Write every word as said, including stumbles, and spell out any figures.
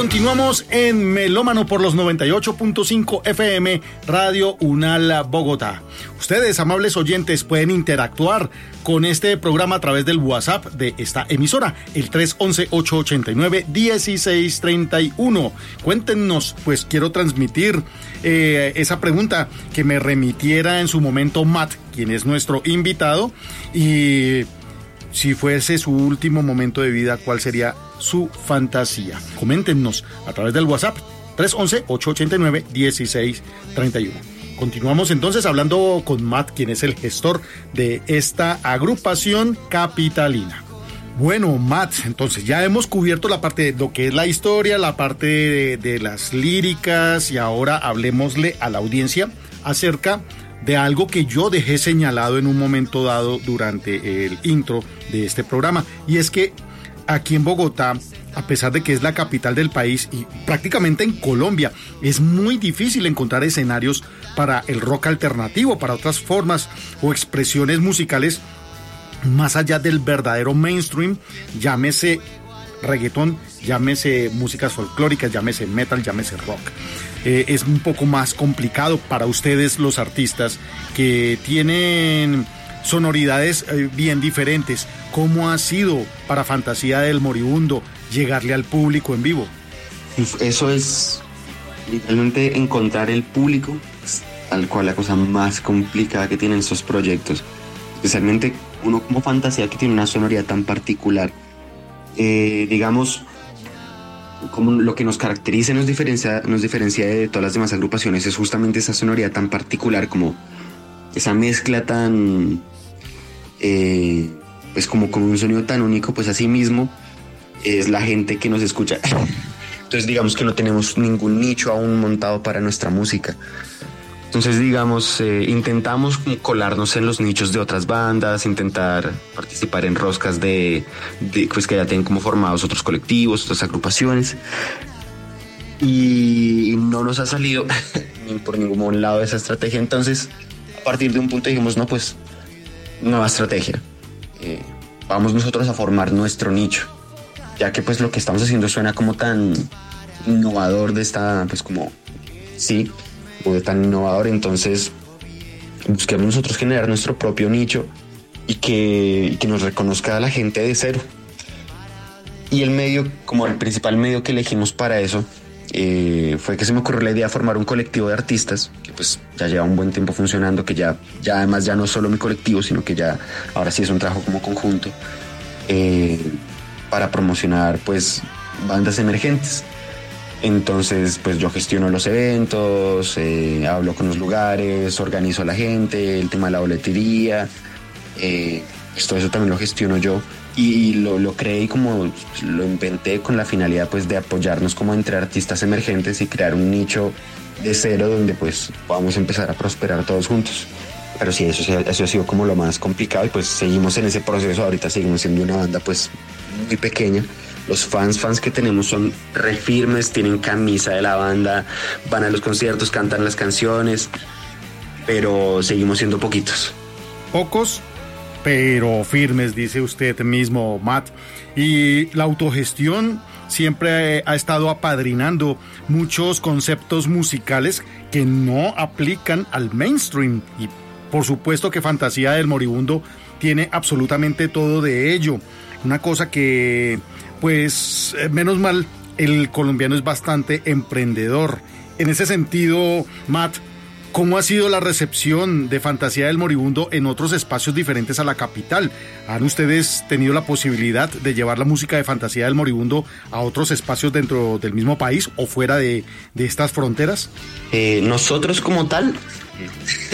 Continuamos en Melómano por los noventa y ocho punto cinco F M Radio Unal Bogotá. Ustedes, amables oyentes, pueden interactuar con este programa a través del WhatsApp de esta emisora, el tres once, ocho ochenta y nueve, dieciséis treinta y uno. Cuéntenos, pues quiero transmitir eh, esa pregunta que me remitiera en su momento Matt, quien es nuestro invitado, y si fuese su último momento de vida, ¿cuál sería su fantasía? Coméntenos a través del WhatsApp tres once, ocho ochenta y nueve, dieciséis treinta y uno. Continuamos entonces hablando con Matt, quien es el gestor de esta agrupación capitalina. Bueno, Matt, entonces ya hemos cubierto la parte de lo que es la historia, la parte de, de las líricas, y ahora hablemosle a la audiencia acerca de algo que yo dejé señalado en un momento dado durante el intro de este programa, y es que aquí en Bogotá, a pesar de que es la capital del país y prácticamente en Colombia, es muy difícil encontrar escenarios para el rock alternativo, para otras formas o expresiones musicales más allá del verdadero mainstream, llámese reggaetón, llámese músicas folclóricas, llámese metal, llámese rock. Eh, es un poco más complicado para ustedes, los artistas que tienen sonoridades eh, bien diferentes. ¿Cómo ha sido para Fantasía del Moribundo llegarle al público en vivo? Eso es literalmente encontrar el público, al cual la cosa más complicada que tienen estos proyectos, especialmente uno como Fantasía, que tiene una sonoridad tan particular. Eh, digamos, como lo que nos caracteriza y nos diferencia, nos diferencia de todas las demás agrupaciones es justamente esa sonoridad tan particular, como esa mezcla tan eh, pues como con un sonido tan único, pues así mismo es la gente que nos escucha. Entonces digamos que no tenemos ningún nicho aún montado para nuestra música. Entonces digamos, eh, intentamos colarnos en los nichos de otras bandas, intentar participar en roscas de, de pues que ya tienen como formados otros colectivos, otras agrupaciones, y no nos ha salido ni por ningún lado esa estrategia. Entonces a partir de un punto dijimos, no, pues nueva estrategia, eh, vamos nosotros a formar nuestro nicho, ya que pues lo que estamos haciendo suena como tan innovador de esta, pues como, sí, de tan innovador. Entonces busquemos nosotros generar nuestro propio nicho y que, y que nos reconozca a la gente de cero. Y el medio, como el principal medio que elegimos para eso, eh, fue que se me ocurrió la idea de formar un colectivo de artistas que pues ya lleva un buen tiempo funcionando, que ya, ya además ya no es solo mi colectivo, sino que ya ahora sí es un trabajo como conjunto, eh, para promocionar pues bandas emergentes. Entonces, pues yo gestiono los eventos, eh, hablo con los lugares, organizo a la gente, el tema de la boletería, eh, pues todo eso también lo gestiono yo, y lo, lo creé y como lo inventé con la finalidad pues de apoyarnos como entre artistas emergentes y crear un nicho de cero donde pues podamos empezar a prosperar todos juntos. Pero sí, eso, eso ha sido como lo más complicado, y pues seguimos en ese proceso. Ahorita seguimos siendo una banda pues muy pequeña. Los fans, fans que tenemos son re firmes, tienen camisa de la banda, van a los conciertos, cantan las canciones, pero seguimos siendo poquitos. Pocos, pero firmes, dice usted mismo, Matt. Y la autogestión siempre ha estado apadrinando muchos conceptos musicales que no aplican al mainstream. Y por supuesto que Fantasía del Moribundo tiene absolutamente todo de ello. Una cosa que, pues, menos mal, el colombiano es bastante emprendedor. En ese sentido, Matt, ¿cómo ha sido la recepción de Fantasía del Moribundo en otros espacios diferentes a la capital? ¿Han ustedes tenido la posibilidad de llevar la música de Fantasía del Moribundo a otros espacios dentro del mismo país o fuera de, de estas fronteras? Eh, nosotros como tal,